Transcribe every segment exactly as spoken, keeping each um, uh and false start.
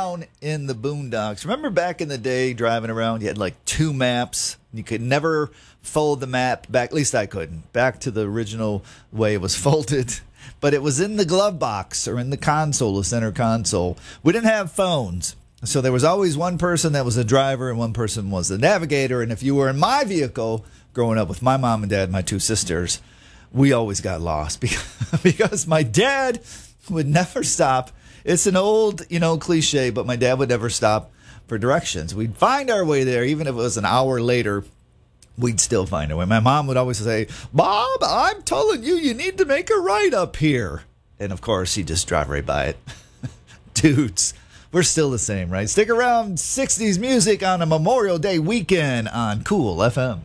down in the boondocks. Remember back in the day driving around, you had like two maps. You could never fold the map back. At least I couldn't. Back to the original way it was folded. But it was in the glove box or in the console, the center console. We didn't have phones. So there was always one person that was a driver and one person was the navigator. And if you were in my vehicle growing up with my mom and dad, my two sisters, we always got lost because, because my dad would never stop. It's an old, you know, cliche, but my dad would never stop for directions. We'd find our way there, even if it was an hour later. We'd still find our way. My mom would always say, "Bob, I'm telling you, you need to make a right up here." And, of course, he'd just drive right by it. Dudes, we're still the same, right? Stick around. sixties music on a Memorial Day weekend on Cool F M.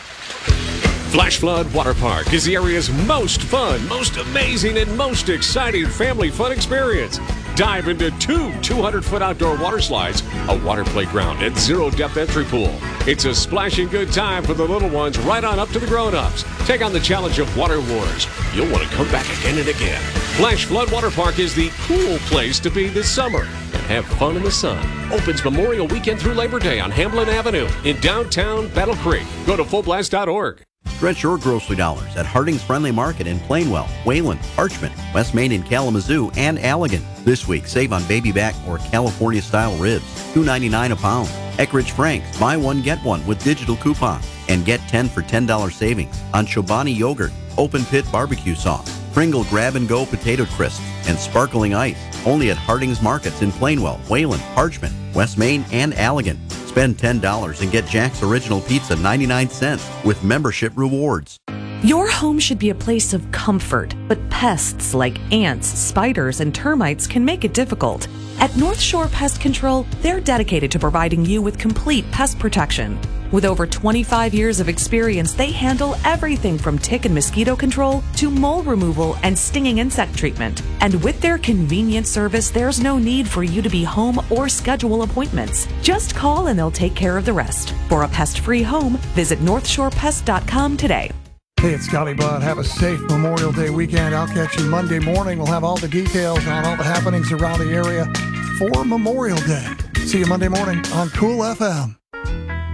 Flash Flood Water Park is the area's most fun, most amazing, and most exciting family fun experience. Dive into two two hundred foot outdoor water slides, a water playground, and zero-depth entry pool. It's a splashing good time for the little ones right on up to the grown-ups. Take on the challenge of Water Wars. You'll want to come back again and again. Flash Flood Water Park is the cool place to be this summer. And have fun in the sun. Opens Memorial Weekend through Labor Day on Hamblin Avenue in downtown Battle Creek. Go to full blast dot org. Stretch your grocery dollars at Harding's Friendly Market in Plainwell, Wayland, Parchment, West Main in Kalamazoo, and Allegan. This week, save on baby back or California-style ribs, two ninety-nine a pound. Eckrich Frank's, buy one, get one with digital coupon. And get ten for ten dollars savings on Chobani Yogurt, Open Pit Barbecue Sauce, Pringle Grab-and-Go Potato Crisps, and Sparkling Ice. Only at Harding's Markets in Plainwell, Wayland, Parchment, West Main, and Allegan. Spend ten dollars and get Jack's Original Pizza ninety-nine cents with membership rewards. Your home should be a place of comfort, but pests like ants, spiders, and termites can make it difficult. At North Shore Pest Control, they're dedicated to providing you with complete pest protection. With over twenty-five years of experience, they handle everything from tick and mosquito control to mole removal and stinging insect treatment. And with their convenient service, there's no need for you to be home or schedule appointments. Just call and they'll take care of the rest. For a pest-free home, visit north shore pest dot com today. Hey, it's Scotty Budd. Have a safe Memorial Day weekend. I'll catch you Monday morning. We'll have all the details on all the happenings around the area for Memorial Day. See you Monday morning on Cool F M.